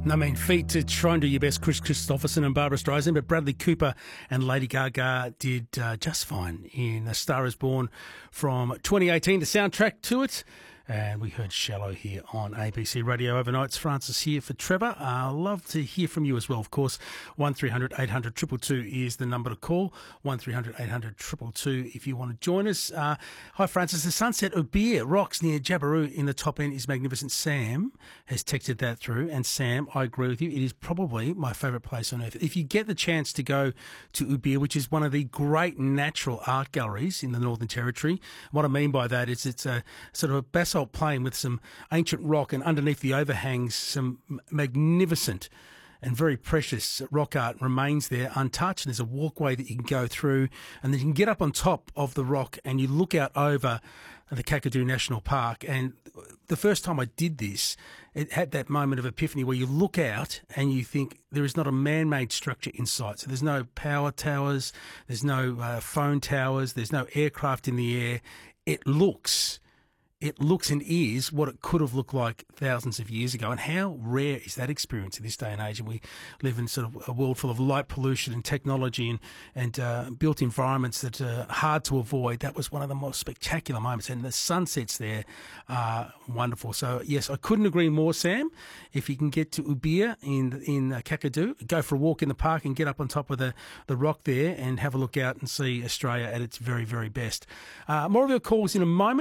I mean, feat to try and do your best, Chris Christopherson and Barbara Streisand, but Bradley Cooper and Lady Gaga did just fine in A Star Is Born from 2018, the soundtrack to it. And we heard Shallow here on ABC Radio Overnights. Francis here for Trevor. I'd love to hear from you as well, of course. 1300 800 222 is the number to call. 1300 800 222 if you want to join us. Hi, Francis. The sunset of Beer Rocks near Jabiru in the top end is magnificent. Sam has texted that through. And Sam, I agree with you. It is probably my favourite place on earth. If you get the chance to go to Ubir, which is one of the great natural art galleries in the Northern Territory, what I mean by that is it's a sort of a basalt plain with some ancient rock, and underneath the overhangs some magnificent and very precious rock art remains there untouched. And there's a walkway that you can go through, and then you can get up on top of the rock and you look out over the Kakadu National Park. And the first time I did this, it had that moment of epiphany where you look out and you think there is not a man-made structure in sight. So there's no power towers, there's no phone towers, there's no aircraft in the air. It looks and is what it could have looked like thousands of years ago. And how rare is that experience in this day and age? And we live in sort of a world full of light pollution and technology and built environments that are hard to avoid. That was one of the most spectacular moments. And the sunsets there are wonderful. So, yes, I couldn't agree more, Sam. If you can get to Ubir in Kakadu, go for a walk in the park and get up on top of the rock there and have a look out and see Australia at its very, very best. More of your calls in a moment.